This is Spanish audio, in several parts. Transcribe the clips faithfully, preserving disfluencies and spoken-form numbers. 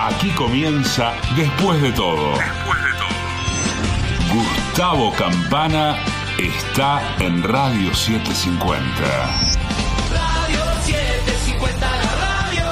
Aquí comienza Después de todo. Después de todo. Gustavo Campana está en Radio setecientos cincuenta. Radio setecientos cincuenta, la radio.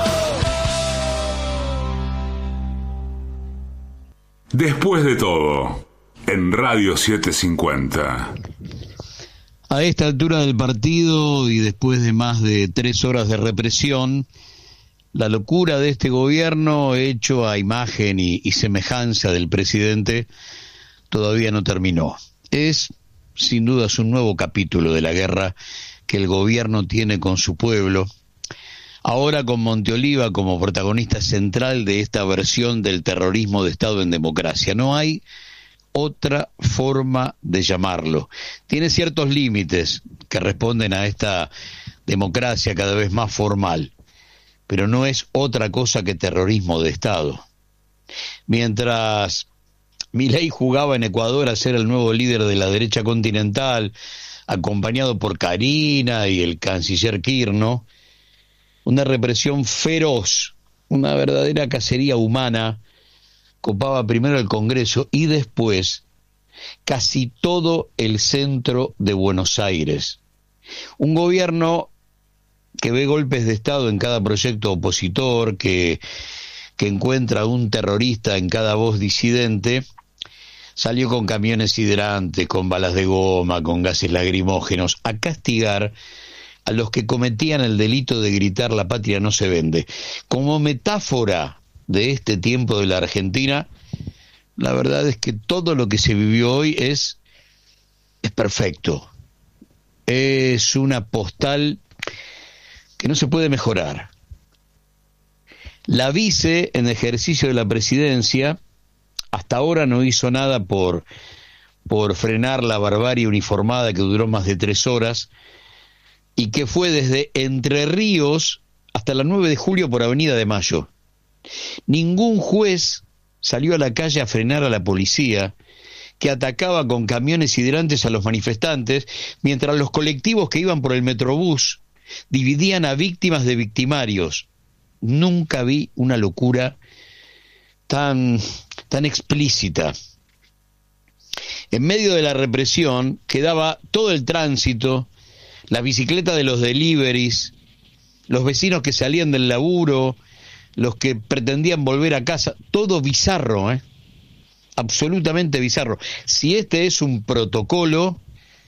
Después de todo, en Radio setecientos cincuenta. A esta altura del partido y después de más de tres horas de represión, la locura de este gobierno, hecho a imagen y, y semejanza del presidente, todavía no terminó. Es, sin dudas, un nuevo capítulo de la guerra que el gobierno tiene con su pueblo, ahora con Monteoliva como protagonista central de esta versión del terrorismo de Estado en democracia. No hay otra forma de llamarlo. Tiene ciertos límites que responden a esta democracia cada vez más formal, pero no es otra cosa que terrorismo de Estado. Mientras Milei jugaba en Ecuador a ser el nuevo líder de la derecha continental, acompañado por Karina y el canciller Kirchner, una represión feroz, una verdadera cacería humana, copaba primero el Congreso y después casi todo el centro de Buenos Aires. Un gobierno que ve golpes de Estado en cada proyecto opositor, que, que encuentra un terrorista en cada voz disidente, salió con camiones hidrantes, con balas de goma, con gases lacrimógenos, a castigar a los que cometían el delito de gritar "la patria no se vende". Como metáfora de este tiempo de la Argentina, la verdad es que todo lo que se vivió hoy es, es perfecto. Es una postal que no se puede mejorar. La vice, en ejercicio de la presidencia, hasta ahora no hizo nada por, por frenar la barbarie uniformada que duró más de tres horas y que fue desde Entre Ríos hasta la nueve de julio por Avenida de Mayo. Ningún juez salió a la calle a frenar a la policía, que atacaba con camiones hidrantes a los manifestantes, mientras los colectivos que iban por el Metrobús dividían a víctimas de victimarios. Nunca vi una locura tan, tan explícita. En medio de la represión quedaba todo el tránsito, la bicicleta de los deliveries, los vecinos que salían del laburo, los que pretendían volver a casa, todo bizarro, ¿eh? Absolutamente bizarro. Si este es un protocolo,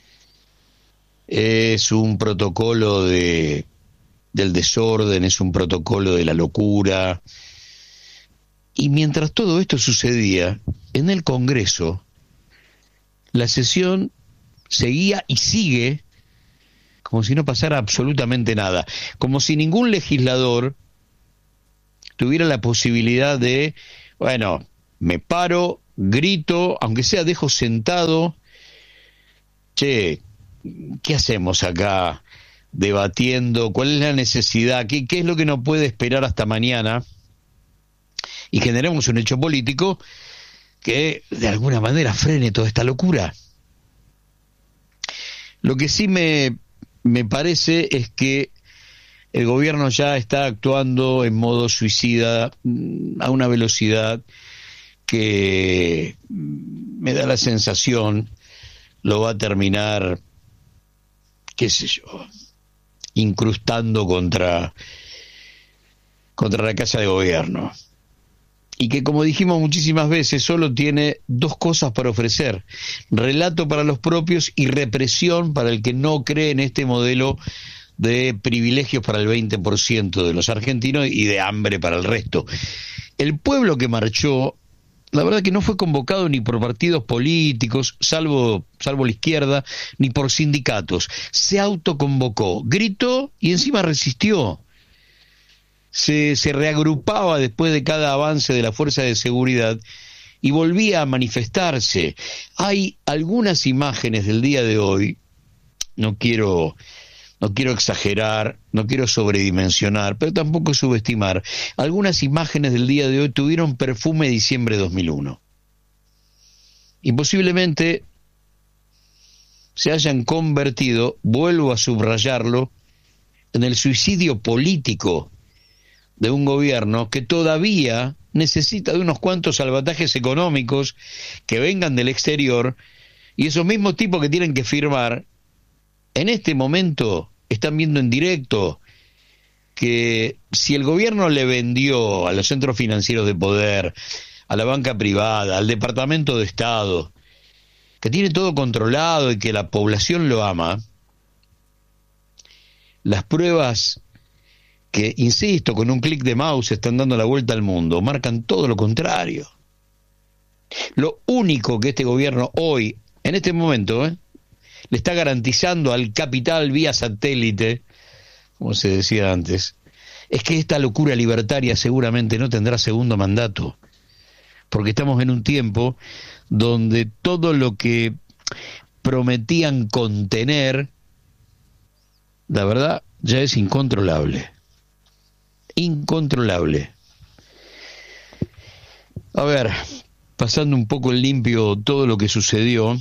es un protocolo de del desorden, es un protocolo de la locura. Y mientras todo esto sucedía, en el Congreso, la sesión seguía y sigue como si no pasara absolutamente nada, como si ningún legislador tuviera la posibilidad de, bueno, me paro, grito, aunque sea dejo sentado, che, ¿qué hacemos acá debatiendo? ¿Cuál es la necesidad? ¿Qué, qué es lo que no puede esperar hasta mañana? Y generemos un hecho político que de alguna manera frene toda esta locura. Lo que sí me, me parece es que el gobierno ya está actuando en modo suicida a una velocidad que me da la sensación lo va a terminar, qué sé yo, incrustando contra, contra la Casa de Gobierno. Y que, como dijimos muchísimas veces, solo tiene dos cosas para ofrecer: relato para los propios y represión para el que no cree en este modelo de privilegios para el veinte por ciento de los argentinos y de hambre para el resto. El pueblo que marchó, la verdad que no fue convocado ni por partidos políticos, salvo, salvo la izquierda, ni por sindicatos. Se autoconvocó, gritó y encima resistió. Se, se reagrupaba después de cada avance de la fuerza de seguridad y volvía a manifestarse. Hay algunas imágenes del día de hoy, no quiero, no quiero exagerar, no quiero sobredimensionar, pero tampoco subestimar. Algunas imágenes del día de hoy tuvieron perfume de diciembre de dos mil uno. Y posiblemente se hayan convertido, vuelvo a subrayarlo, en el suicidio político de un gobierno que todavía necesita de unos cuantos salvatajes económicos que vengan del exterior, y esos mismos tipos que tienen que firmar, en este momento están viendo en directo que si el gobierno le vendió a los centros financieros de poder, a la banca privada, al Departamento de Estado, que tiene todo controlado y que la población lo ama, las pruebas que, insisto, con un clic de mouse están dando la vuelta al mundo, marcan todo lo contrario. Lo único que este gobierno hoy, en este momento, ¿eh? le está garantizando al capital vía satélite, como se decía antes, es que esta locura libertaria seguramente no tendrá segundo mandato, porque estamos en un tiempo donde todo lo que prometían contener, la verdad, ya es incontrolable. Incontrolable. A ver, pasando un poco en limpio todo lo que sucedió,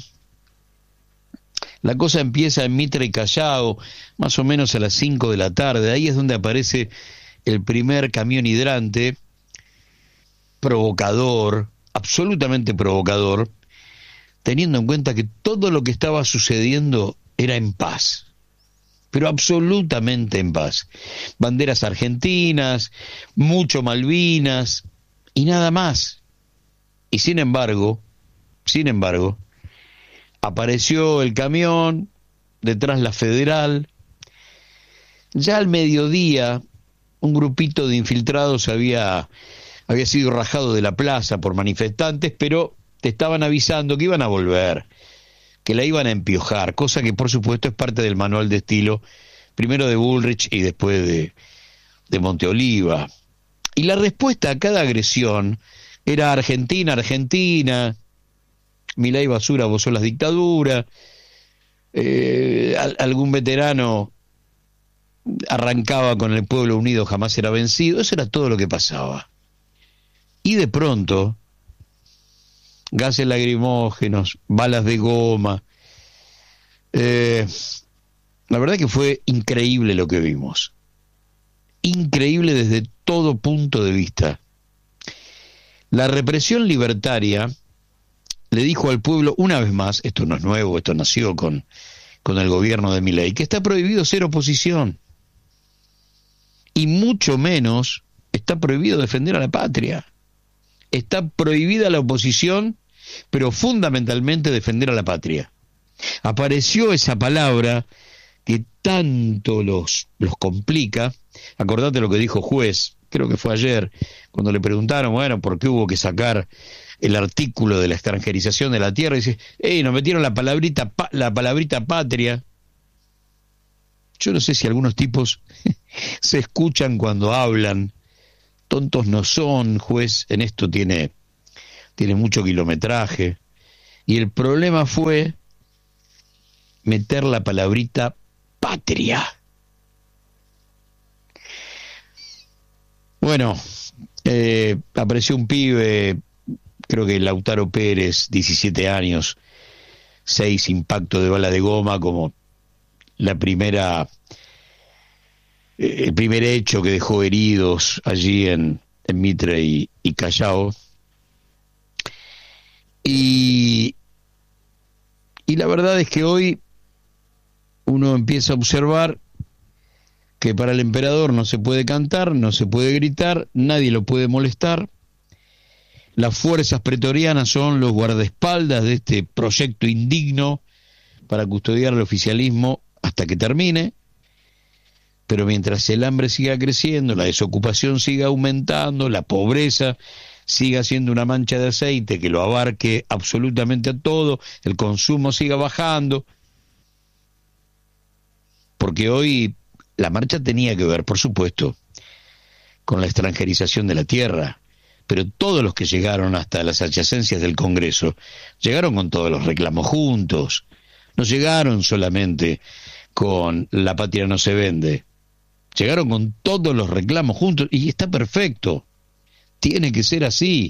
la cosa empieza en Mitre y Callao, más o menos a las cinco de la tarde. Ahí es donde aparece el primer camión hidrante, provocador, absolutamente provocador, teniendo en cuenta que todo lo que estaba sucediendo era en paz, pero absolutamente en paz. Banderas argentinas, mucho Malvinas y nada más. Y sin embargo, sin embargo, apareció el camión, detrás la Federal. Ya al mediodía, un grupito de infiltrados había, había sido rajado de la plaza por manifestantes, pero te estaban avisando que iban a volver, que la iban a empiojar, cosa que por supuesto es parte del manual de estilo, primero de Bullrich y después de, de Monteoliva. Y la respuesta a cada agresión era Argentina, Argentina, Milei basura, vos sos la dictadura, eh, algún veterano arrancaba con el pueblo unido jamás será vencido, eso era todo lo que pasaba. Y de pronto, gases lacrimógenos, balas de goma, eh, la verdad que fue increíble lo que vimos, increíble desde todo punto de vista. La represión libertaria le dijo al pueblo una vez más, esto no es nuevo, esto nació con, con el gobierno de Milei, que está prohibido ser oposición, y mucho menos está prohibido defender a la patria. Está prohibida la oposición, pero fundamentalmente defender a la patria. Apareció esa palabra que tanto los, los complica. Acordate lo que dijo Juez, creo que fue ayer, cuando le preguntaron, bueno, ¿por qué hubo que sacar el artículo de la extranjerización de la tierra? Y dice, hey, nos metieron la palabrita, pa, la palabrita patria. Yo no sé si algunos tipos se escuchan cuando hablan. Tontos no son, Juez, en esto tiene, tiene mucho kilometraje. Y el problema fue meter la palabrita patria. Bueno, eh, apareció un pibe, creo que Lautaro Pérez, diecisiete años, seis impactos de bala de goma, como la primera, eh, el primer hecho que dejó heridos allí en, en Mitre y, y Callao. Y, y la verdad es que hoy uno empieza a observar que para el emperador no se puede cantar, no se puede gritar, nadie lo puede molestar. Las fuerzas pretorianas son los guardaespaldas de este proyecto indigno para custodiar el oficialismo hasta que termine, pero mientras el hambre siga creciendo, la desocupación siga aumentando, la pobreza siga siendo una mancha de aceite que lo abarque absolutamente a todo, el consumo siga bajando, porque hoy la marcha tenía que ver, por supuesto, con la extranjerización de la tierra, pero todos los que llegaron hasta las adyacencias del Congreso llegaron con todos los reclamos juntos, no llegaron solamente con la patria no se vende, llegaron con todos los reclamos juntos, y está perfecto, tiene que ser así.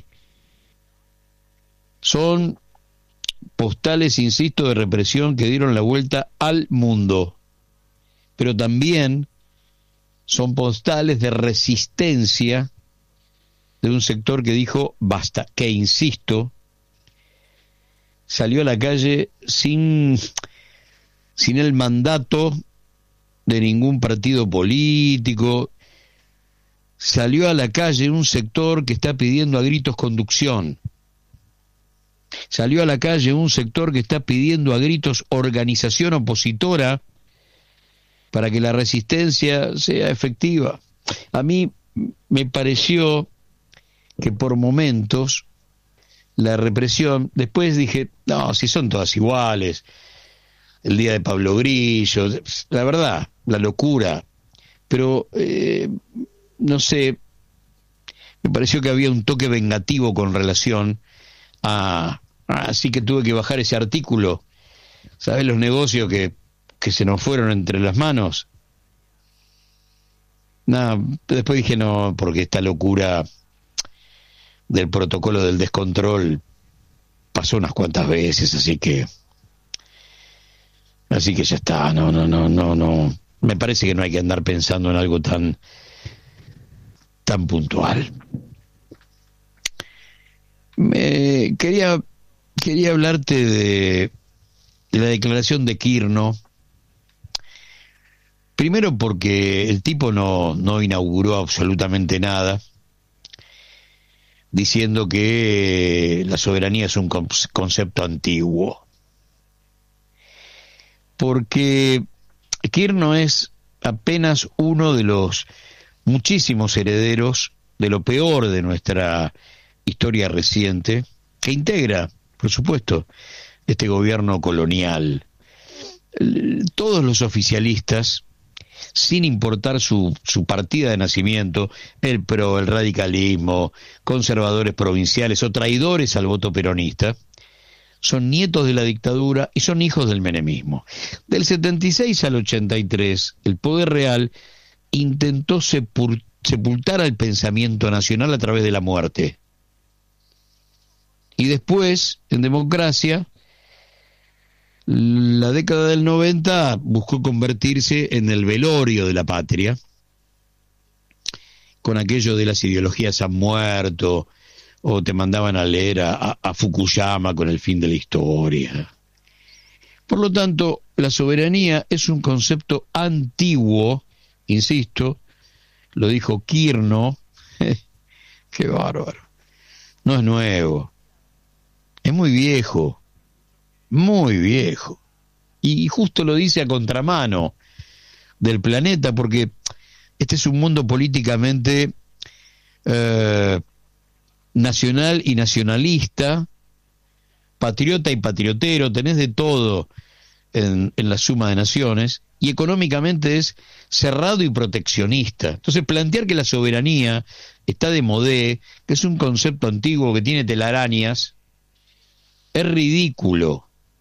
Son postales, insisto, de represión que dieron la vuelta al mundo, pero también son postales de resistencia de un sector que dijo basta, que insisto, salió a la calle sin, sin el mandato de ningún partido político, salió a la calle un sector que está pidiendo a gritos conducción, salió a la calle un sector que está pidiendo a gritos organización opositora para que la resistencia sea efectiva. A mí me pareció que por momentos la represión, después dije, no, si son todas iguales, el día de Pablo Grillo, la verdad, la locura, pero eh, no sé, me pareció que había un toque vengativo con relación a, así que tuve que bajar ese artículo. ¿Sabes los negocios que, que se nos fueron entre las manos? Nada, después dije no, porque esta locura del protocolo del descontrol pasó unas cuantas veces, así que así que ya está, no, no, no, no, no, me parece que no hay que andar pensando en algo tan tan puntual. Me, quería quería hablarte de, de la declaración de Kirno. Primero porque el tipo no, no inauguró absolutamente nada, diciendo que la soberanía es un concepto antiguo. Porque Kirno es apenas uno de los muchísimos herederos de lo peor de nuestra historia reciente, que integra, por supuesto, este gobierno colonial. Todos los oficialistas, sin importar su, su partida de nacimiento, el P R O, el radicalismo, conservadores provinciales o traidores al voto peronista, son nietos de la dictadura y son hijos del menemismo. Del setenta y seis al ochenta y tres, el poder real intentó sepul- sepultar al pensamiento nacional a través de la muerte. Y después, en democracia, la década del noventa buscó convertirse en el velorio de la patria, con aquello de las ideologías han muerto, o te mandaban a leer a, a, a Fukuyama con el fin de la historia. Por lo tanto, la soberanía es un concepto antiguo, insisto, lo dijo Kirno, qué bárbaro, no es nuevo, es muy viejo, muy viejo, y justo lo dice a contramano del planeta, porque este es un mundo políticamente eh, nacional y nacionalista, patriota y patriotero, tenés de todo en, en la suma de naciones, y económicamente es cerrado y proteccionista. Entonces plantear que la soberanía está de modé, que es un concepto antiguo que tiene telarañas, es ridículo.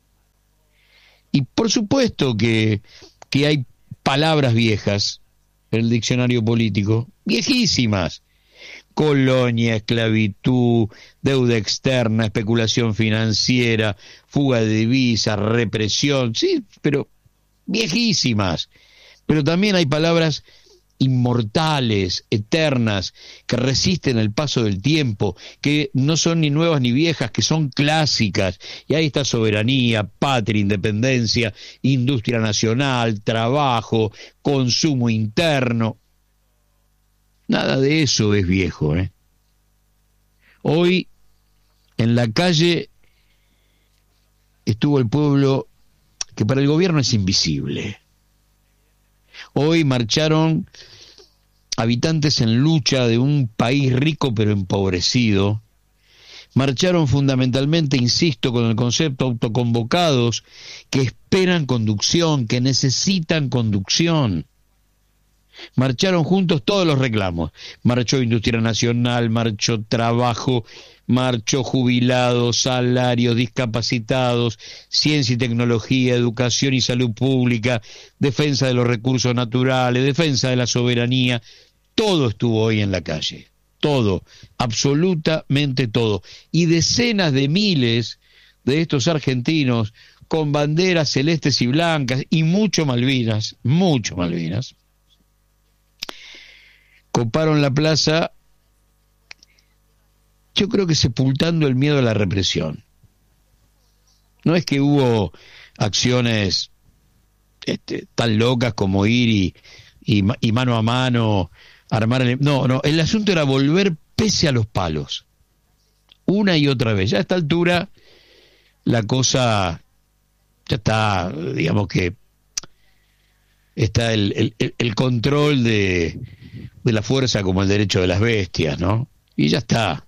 Y por supuesto que, que hay palabras viejas en el diccionario político, viejísimas. Colonia, esclavitud, deuda externa, especulación financiera, fuga de divisas, represión, sí, pero viejísimas. Pero también hay palabras inmortales, eternas, que resisten el paso del tiempo, que no son ni nuevas ni viejas, que son clásicas. Y ahí está soberanía, patria, independencia, industria nacional, trabajo, consumo interno. Nada de eso es viejo, ¿eh? Hoy, en la calle, estuvo el pueblo que para el gobierno es invisible. Hoy marcharon habitantes en lucha de un país rico pero empobrecido. Marcharon fundamentalmente, insisto, con el concepto autoconvocados, que esperan conducción, que necesitan conducción. Marcharon juntos todos los reclamos. Marchó Industria Nacional, marchó Trabajo, marchó Jubilados, Salarios, Discapacitados, Ciencia y Tecnología, Educación y Salud Pública, Defensa de los Recursos Naturales, Defensa de la Soberanía. Todo estuvo hoy en la calle. Todo, absolutamente todo. Y decenas de miles de estos argentinos con banderas celestes y blancas y mucho Malvinas, mucho Malvinas, coparon la plaza yo creo que sepultando el miedo a la represión. No es que hubo acciones este, tan locas como ir y, y, y mano a mano armar el... No, no, el asunto era volver pese a los palos, una y otra vez. Ya a esta altura la cosa ya está, digamos que está el, el, el control de, de la fuerza como el derecho de las bestias, ¿no? Y ya está.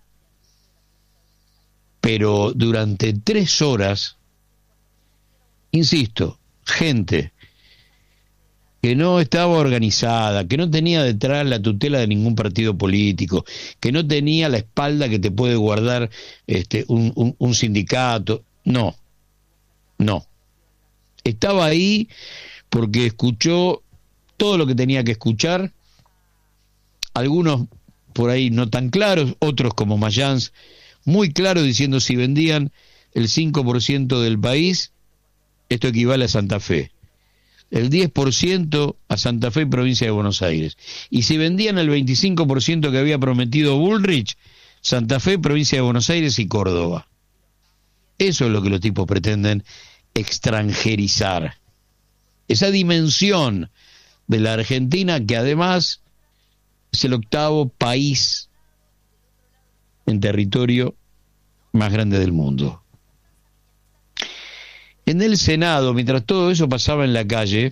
Pero durante tres horas, insisto, gente que no estaba organizada, que no tenía detrás la tutela de ningún partido político, que no tenía la espalda que te puede guardar este, un, un, un sindicato, no, no. Estaba ahí porque escuchó todo lo que tenía que escuchar, algunos por ahí no tan claros, otros como Mayans, muy claros, diciendo si vendían el cinco por ciento del país, esto equivale a Santa Fe, el diez por ciento a Santa Fe y provincia de Buenos Aires, y si vendían el veinticinco por ciento que había prometido Bullrich, Santa Fe, provincia de Buenos Aires y Córdoba. Eso es lo que los tipos pretenden extranjerizar, esa dimensión de la Argentina, que además es el octavo país en territorio más grande del mundo. En el Senado, mientras todo eso pasaba en la calle,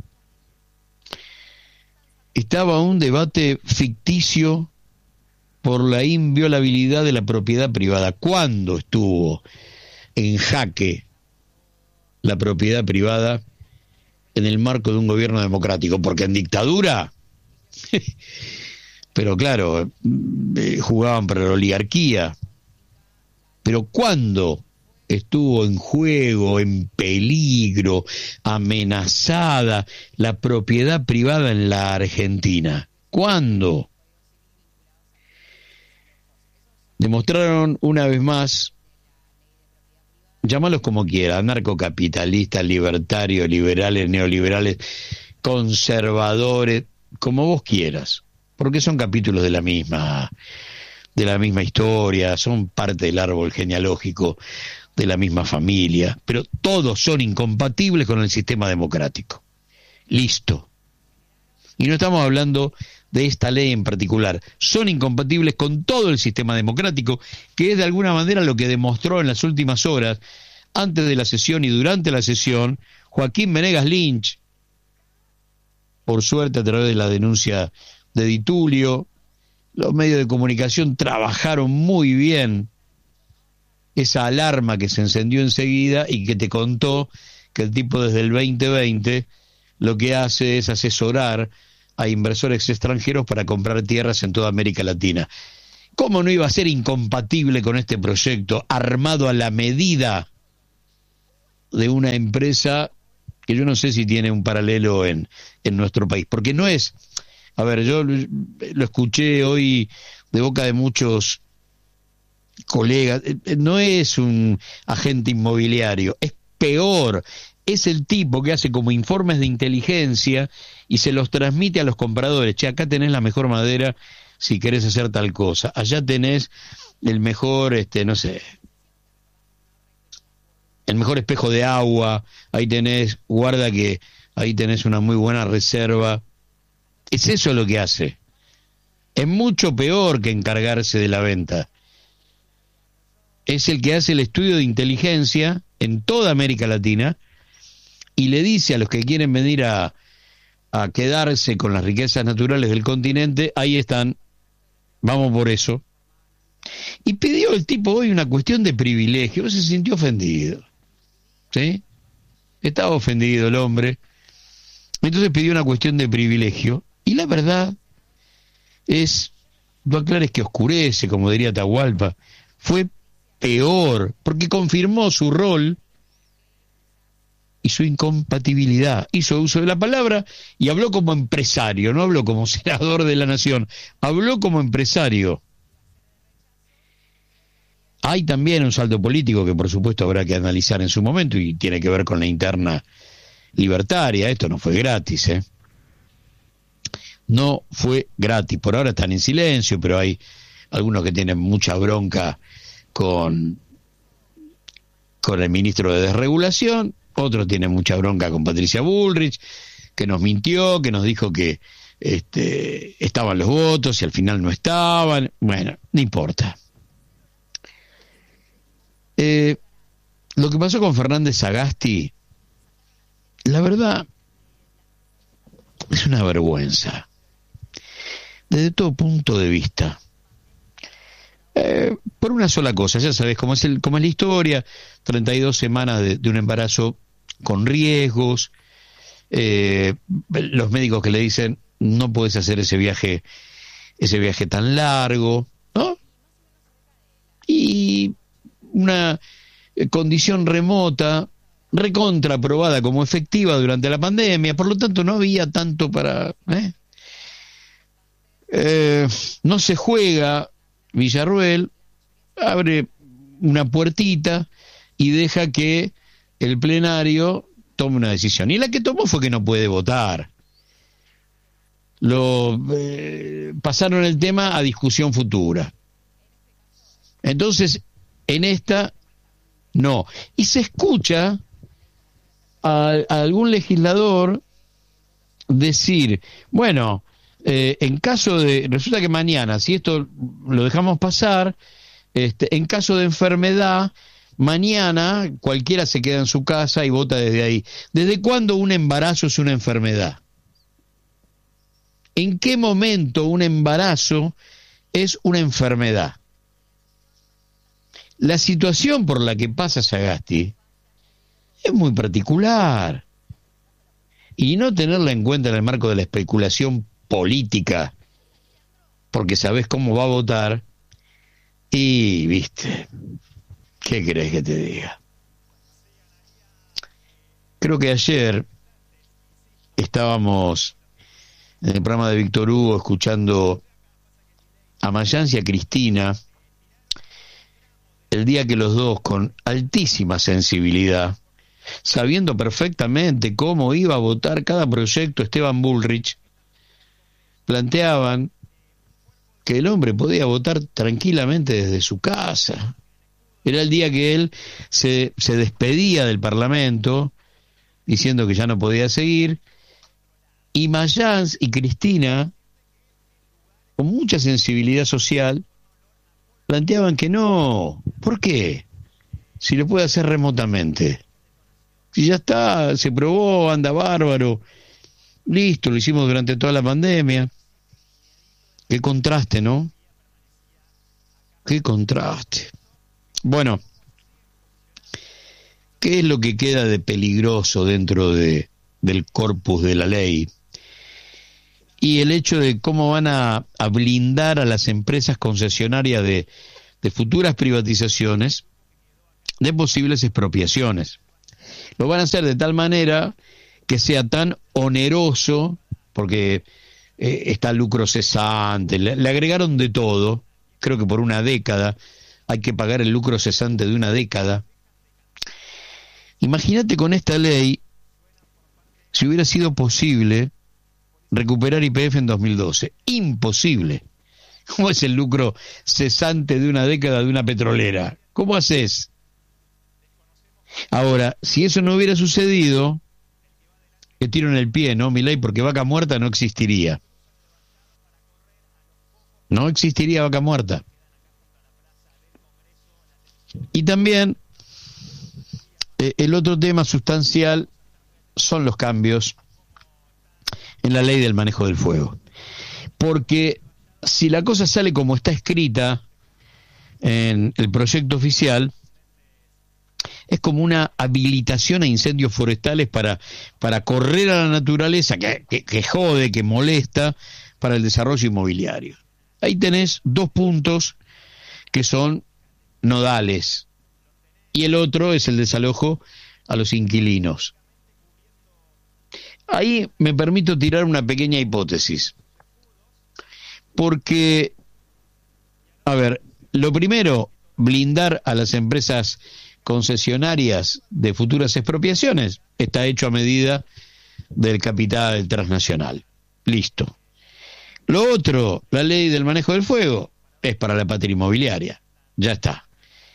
estaba un debate ficticio por la inviolabilidad de la propiedad privada. ¿Cuándo estuvo en jaque la propiedad privada en el marco de un gobierno democrático? Porque en dictadura, pero claro, eh, jugaban para la oligarquía. Pero ¿cuándo estuvo en juego, en peligro, amenazada la propiedad privada en la Argentina? ¿Cuándo? Demostraron una vez más, llámalos como quieras, anarcocapitalistas, libertarios, liberales, neoliberales, conservadores, como vos quieras, porque son capítulos de la misma, de la misma historia, son parte del árbol genealógico de la misma familia, pero todos son incompatibles con el sistema democrático. Listo. Y no estamos hablando de esta ley en particular, son incompatibles con todo el sistema democrático, que es de alguna manera lo que demostró en las últimas horas, antes de la sesión y durante la sesión, Joaquín Venegas Lynch, por suerte a través de la denuncia de Di Tulio. Los medios de comunicación trabajaron muy bien esa alarma que se encendió enseguida y que te contó que el tipo desde el veinte veinte lo que hace es asesorar a inversores extranjeros para comprar tierras en toda América Latina. ¿Cómo no iba a ser incompatible con este proyecto armado a la medida de una empresa que yo no sé si tiene un paralelo en, en nuestro país? Porque no es, a ver, yo lo escuché hoy de boca de muchos colegas, no es un agente inmobiliario, es peor, es el tipo que hace como informes de inteligencia y se los transmite a los compradores. Che, acá tenés la mejor madera si querés hacer tal cosa, allá tenés el mejor, este, no sé, el mejor espejo de agua, ahí tenés, guarda que ahí tenés una muy buena reserva. Es eso lo que hace. Es mucho peor que encargarse de la venta. Es el que hace el estudio de inteligencia en toda América Latina y le dice a los que quieren venir a, a quedarse con las riquezas naturales del continente, ahí están, vamos por eso. Y pidió el tipo hoy una cuestión de privilegio, se sintió ofendido, ¿sí? Estaba ofendido el hombre, entonces pidió una cuestión de privilegio, y la verdad es, no aclares que oscurece, como diría Atahualpa, fue peor, porque confirmó su rol y su incompatibilidad. Hizo uso de la palabra y habló como empresario, no habló como senador de la nación, habló como empresario. Hay también un saldo político que por supuesto habrá que analizar en su momento y tiene que ver con la interna libertaria. Esto no fue gratis, ¿eh? No fue gratis. Por ahora están en silencio, pero hay algunos que tienen mucha bronca con, con el ministro de Desregulación, otros tienen mucha bronca con Patricia Bullrich, que nos mintió, que nos dijo que este, estaban los votos y al final no estaban. Bueno, no importa. Eh, lo que pasó con Fernández Sagasti, la verdad, es una vergüenza, desde todo punto de vista. Eh, por una sola cosa, ya sabes cómo es, el, cómo es la historia, treinta y dos semanas de, de un embarazo con riesgos, eh, los médicos que le dicen, no puedes hacer ese viaje, ese viaje tan largo, ¿no? Y una condición remota, recontra aprobada como efectiva durante la pandemia, por lo tanto no había tanto para... ¿eh? Eh, no se juega, Villarruel abre una puertita y deja que el plenario tome una decisión. Y la que tomó fue que no puede votar. Lo eh, pasaron el tema a discusión futura. Entonces, en esta, no. Y se escucha a, a algún legislador decir, bueno, eh, en caso de, resulta que mañana, si esto lo dejamos pasar, este, en caso de enfermedad, mañana cualquiera se queda en su casa y vota desde ahí. ¿Desde cuándo un embarazo es una enfermedad? ¿En qué momento un embarazo es una enfermedad? La situación por la que pasa Sagasti es muy particular. Y no tenerla en cuenta en el marco de la especulación política, porque sabés cómo va a votar, y, viste, ¿qué querés que te diga? Creo que ayer estábamos en el programa de Víctor Hugo escuchando a Mayans y a Cristina, el día que los dos, con altísima sensibilidad, sabiendo perfectamente cómo iba a votar cada proyecto Esteban Bullrich, planteaban que el hombre podía votar tranquilamente desde su casa. Era el día que él se, se despedía del Parlamento, diciendo que ya no podía seguir, y Mayans y Cristina, con mucha sensibilidad social, planteaban que no. ¿Por qué? Si lo puede hacer remotamente. Si ya está, se probó, anda bárbaro. Listo, lo hicimos durante toda la pandemia. Qué contraste, ¿no? Qué contraste. Bueno, ¿qué es lo que queda de peligroso dentro de, del corpus de la ley? Y el hecho de cómo van a, a blindar a las empresas concesionarias de, de futuras privatizaciones de posibles expropiaciones. Lo van a hacer de tal manera que sea tan oneroso, porque eh, está lucro cesante, le, le agregaron de todo, creo que por una década, hay que pagar el lucro cesante de una década. Imagínate con esta ley, si hubiera sido posible recuperar Y P F en dos mil doce. Imposible. ¿Cómo es el lucro cesante de una década de una petrolera? ¿Cómo haces? Ahora, si eso no hubiera sucedido, que tiro en el pie, ¿no, Milei? Porque Vaca Muerta no existiría. No existiría Vaca Muerta. Y también, eh, el otro tema sustancial son los cambios en la ley del manejo del fuego. Porque si la cosa sale como está escrita en el proyecto oficial, es como una habilitación a incendios forestales para, para correr a la naturaleza, que, que, que jode, que molesta, para el desarrollo inmobiliario. Ahí tenés dos puntos que son nodales, y el otro es el desalojo a los inquilinos. Ahí me permito tirar una pequeña hipótesis, porque, a ver, lo primero, blindar a las empresas concesionarias de futuras expropiaciones, está hecho a medida del capital transnacional. Listo. Lo otro, la ley del manejo del fuego, es para la patria inmobiliaria. Ya está.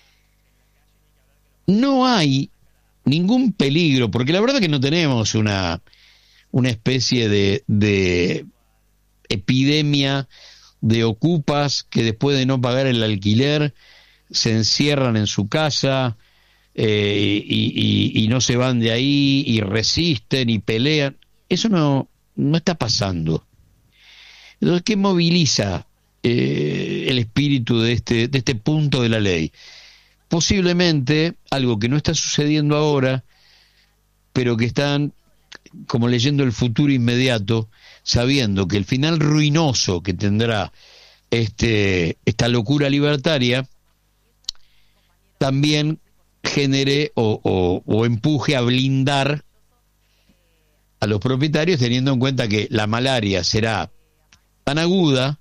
No hay ningún peligro, porque la verdad que no tenemos una, una especie de, de epidemia de ocupas que después de no pagar el alquiler se encierran en su casa eh, y, y, y no se van de ahí y resisten y pelean. Eso no, no está pasando. Entonces, ¿qué moviliza eh, el espíritu de este, de este punto de la ley? Posiblemente algo que no está sucediendo ahora, pero que están como leyendo el futuro inmediato, sabiendo que el final ruinoso que tendrá este, esta locura libertaria también genere o, o, o empuje a blindar a los propietarios, teniendo en cuenta que la malaria será tan aguda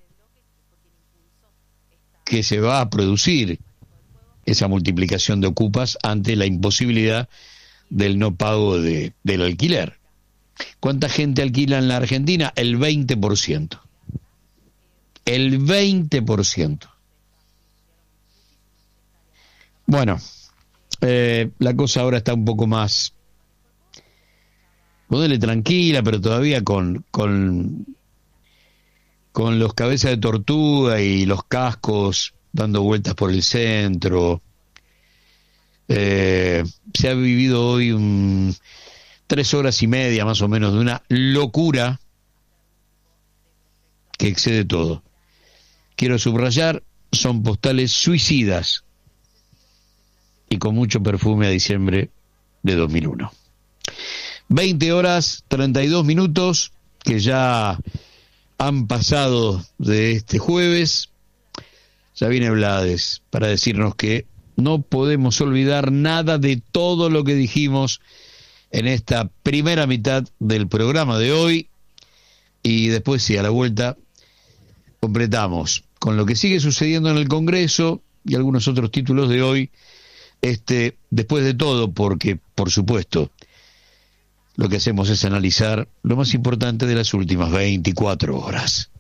que se va a producir esa multiplicación de ocupas ante la imposibilidad del no pago de, del alquiler. ¿Cuánta gente alquila en la Argentina? El veinte por ciento. El veinte por ciento. Bueno, eh, la cosa ahora está un poco más, ponele tranquila, pero todavía con, con, con los cabezas de tortuga y los cascos dando vueltas por el centro. Eh, se ha vivido hoy un, tres horas y media más o menos de una locura que excede todo. Quiero subrayar, son postales suicidas y con mucho perfume a diciembre de dos mil uno. veinte horas treinta y dos minutos que ya han pasado de este jueves. Ya viene Blades para decirnos que no podemos olvidar nada de todo lo que dijimos en esta primera mitad del programa de hoy, y después sí, a la vuelta completamos con lo que sigue sucediendo en el Congreso y algunos otros títulos de hoy, este, después de todo, porque por supuesto lo que hacemos es analizar lo más importante de las últimas veinticuatro horas.